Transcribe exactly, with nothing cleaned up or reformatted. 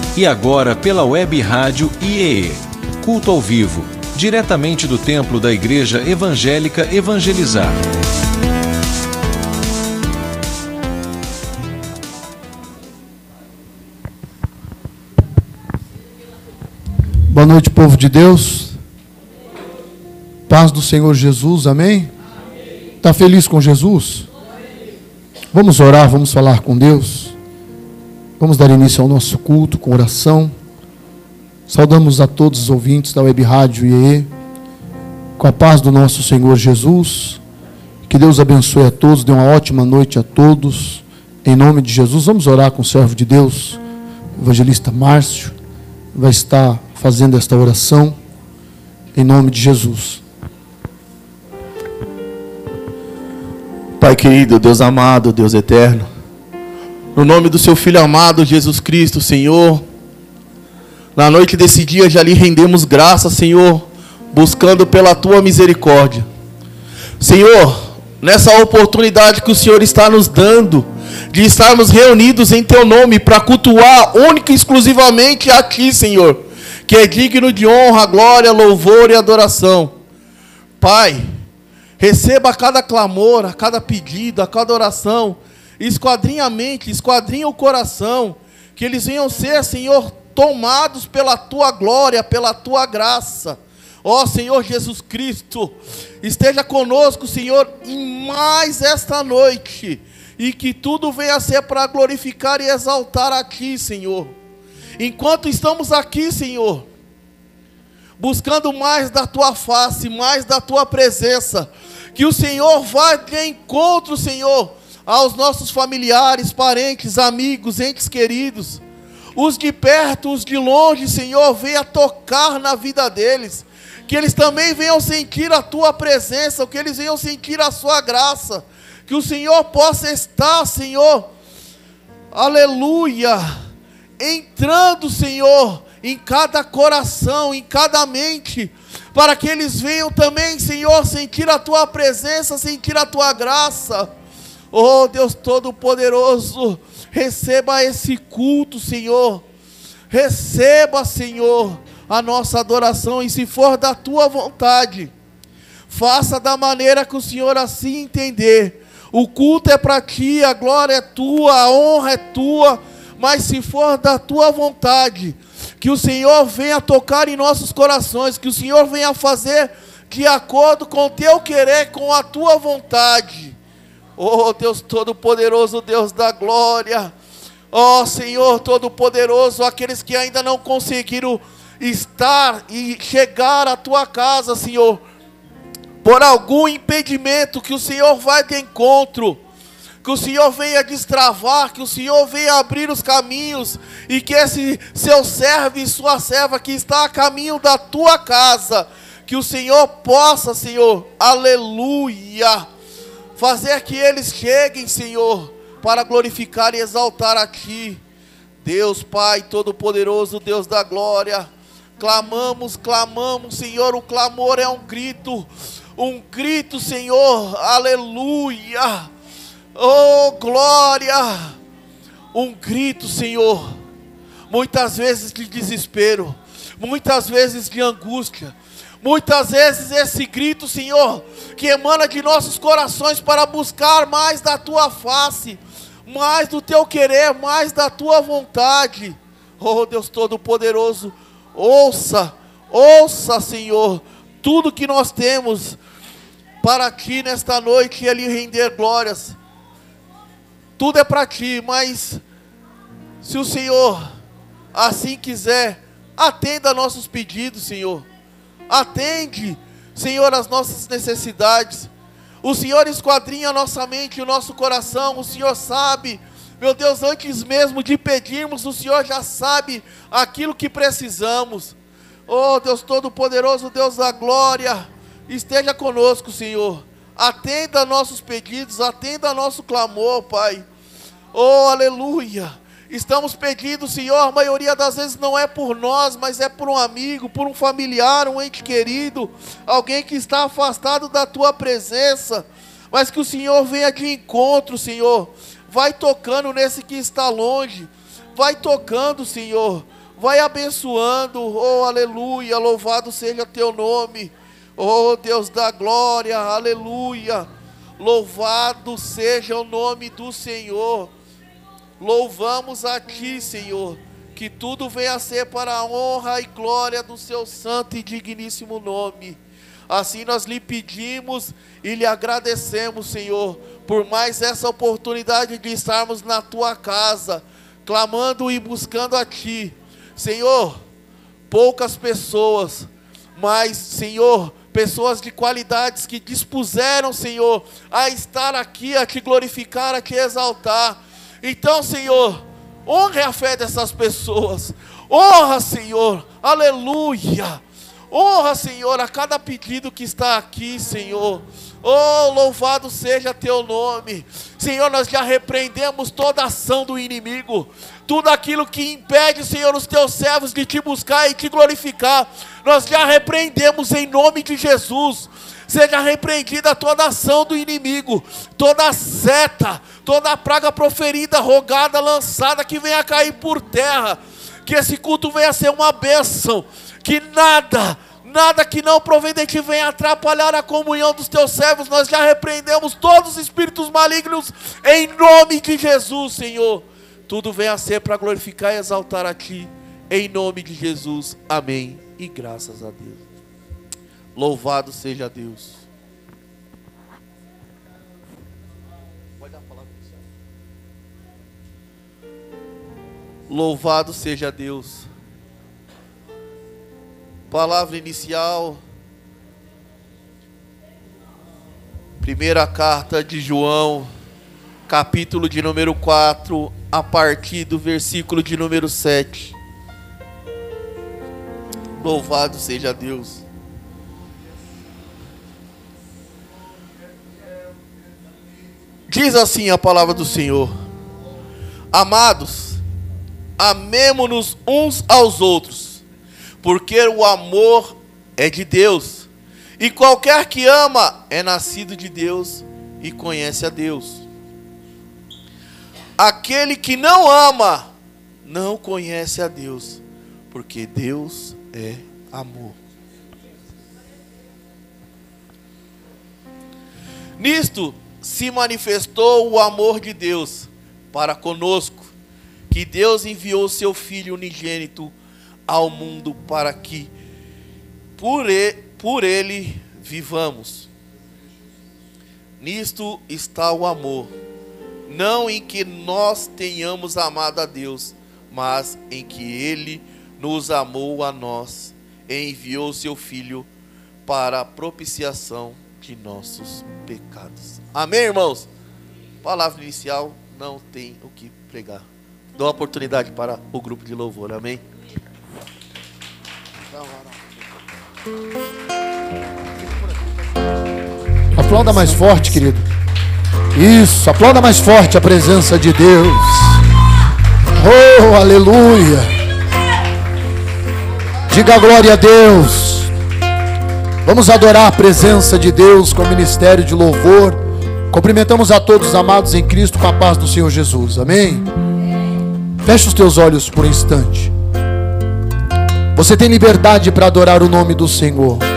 E agora pela web rádio I E E. Culto ao vivo, diretamente do templo da Igreja Evangélica Evangelizar. Boa noite, povo de Deus. Paz do Senhor Jesus, amém? Está feliz com Jesus? Vamos orar, vamos falar com Deus. Vamos dar início ao nosso culto com oração. Saudamos a todos os ouvintes da web rádio I E E, com a paz do nosso Senhor Jesus. Que Deus abençoe a todos, dê uma ótima noite a todos, em nome de Jesus. Vamos orar com o servo de Deus, o evangelista Márcio, vai estar fazendo esta oração, em nome de Jesus. Pai querido, Deus amado, Deus eterno, no nome do seu Filho amado, Jesus Cristo, Senhor, na noite desse dia já lhe rendemos graça, Senhor, buscando pela tua misericórdia. Senhor, nessa oportunidade que o Senhor está nos dando, de estarmos reunidos em teu nome, para cultuar única e exclusivamente a ti, Senhor, que é digno de honra, glória, louvor e adoração. Pai, receba a cada clamor, a cada pedido, a cada oração, esquadrinha a mente, esquadrinha o coração, que eles venham ser, Senhor, tomados pela tua glória, pela tua graça. Ó Senhor Jesus Cristo, esteja conosco, Senhor, em mais esta noite, e que tudo venha a ser para glorificar e exaltar a ti, Senhor. Enquanto estamos aqui, Senhor, buscando mais da tua face, mais da tua presença, que o Senhor vá de encontro, Senhor, aos nossos familiares, parentes, amigos, entes queridos, os de perto, os de longe, Senhor, venha tocar na vida deles, que eles também venham sentir a tua presença, que eles venham sentir a sua graça, que o Senhor possa estar, Senhor, aleluia, entrando, Senhor, em cada coração, em cada mente, para que eles venham também, Senhor, sentir a tua presença, sentir a tua graça. Oh Deus Todo-Poderoso, receba esse culto, Senhor, receba, Senhor, a nossa adoração, e se for da tua vontade, faça da maneira que o Senhor assim entender. O culto é para ti, a glória é tua, a honra é tua, mas se for da tua vontade, que o Senhor venha tocar em nossos corações, que o Senhor venha fazer de acordo com o teu querer, com a tua vontade. Oh Deus Todo-Poderoso, Deus da glória, ó Senhor Todo-Poderoso, aqueles que ainda não conseguiram estar e chegar à tua casa, Senhor, por algum impedimento, que o Senhor vai de encontro, que o Senhor venha destravar, que o Senhor venha abrir os caminhos, e que esse seu servo e sua serva que está a caminho da tua casa, que o Senhor possa, Senhor, aleluia, fazer que eles cheguem, Senhor, para glorificar e exaltar a ti. Deus Pai Todo-Poderoso, Deus da glória, clamamos, clamamos, Senhor, o clamor é um grito, um grito, Senhor, aleluia, oh glória, um grito, Senhor, muitas vezes de desespero, muitas vezes de angústia, muitas vezes esse grito, Senhor, que emana de nossos corações para buscar mais da tua face, mais do teu querer, mais da tua vontade. Oh Deus Todo-Poderoso, ouça, ouça, Senhor, tudo que nós temos para ti nesta noite, e lhe render glórias. Tudo é para ti, mas se o Senhor assim quiser, atenda nossos pedidos, Senhor. Atende, Senhor, as nossas necessidades. O Senhor esquadrinha a nossa mente e o nosso coração. O Senhor sabe, meu Deus, antes mesmo de pedirmos, o Senhor já sabe aquilo que precisamos. Oh Deus Todo-Poderoso, Deus da glória, esteja conosco, Senhor. Atenda nossos pedidos, atenda nosso clamor, Pai. Oh, aleluia. Estamos pedindo, Senhor, a maioria das vezes não é por nós, mas é por um amigo, por um familiar, um ente querido, alguém que está afastado da tua presença, mas que o Senhor venha de encontro, Senhor. Vai tocando nesse que está longe, vai tocando, Senhor. vai abençoando. Oh, aleluia, louvado seja teu nome. Oh, Deus da glória, aleluia. Louvado seja o nome do Senhor. Louvamos a ti, Senhor, que tudo venha a ser para a honra e glória do seu santo e digníssimo nome. Assim nós lhe pedimos e lhe agradecemos, Senhor, por mais essa oportunidade de estarmos na tua casa, clamando e buscando a ti. Senhor, poucas pessoas, mas, Senhor, pessoas de qualidades que dispuseram, Senhor, a estar aqui, a te glorificar, a te exaltar. Então, Senhor, honre a fé dessas pessoas. Honra, Senhor, aleluia. Honra, Senhor, a cada pedido que está aqui, Senhor. Oh, louvado seja teu nome. Senhor, nós já repreendemos toda ação do inimigo. Tudo aquilo que impede, Senhor, os teus servos de te buscar e te glorificar, nós já repreendemos em nome de Jesus. Seja repreendida toda ação do inimigo, toda seta, toda praga proferida, rogada, lançada, que venha cair por terra. Que esse culto venha a ser uma bênção. Que nada, nada que não provém de ti venha atrapalhar a comunhão dos teus servos. Nós já repreendemos todos os espíritos malignos em nome de Jesus, Senhor. Tudo venha a ser para glorificar e exaltar a ti, em nome de Jesus. Amém. E graças a Deus. Louvado seja Deus. Pode dar a palavra. Louvado seja Deus. Palavra inicial. Primeira carta de João, capítulo de número quatro, a partir do versículo de número sete. Louvado seja Deus. Diz assim a palavra do Senhor: amados, amemo-nos uns aos outros, porque o amor é de Deus, e qualquer que ama é nascido de Deus e conhece a Deus. Aquele que não ama não conhece a Deus, porque Deus é amor. Nisto se manifestou o amor de Deus para conosco, que Deus enviou seu Filho unigênito ao mundo para que por ele, por ele vivamos. Nisto está o amor, não em que nós tenhamos amado a Deus, mas em que Ele nos amou a nós e enviou seu Filho para a propiciação de nossos pecados. Amém, irmãos? Palavra inicial, não tem o que pregar. Dou a oportunidade para o grupo de louvor, amém? Aplauda mais forte, querido. Isso, aplauda mais forte a presença de Deus. Oh, aleluia. Diga glória a Deus. Vamos adorar a presença de Deus com o ministério de louvor. Cumprimentamos a todos amados em Cristo com a paz do Senhor Jesus, amém? Feche os teus olhos por um instante. Você tem liberdade para adorar o nome do Senhor.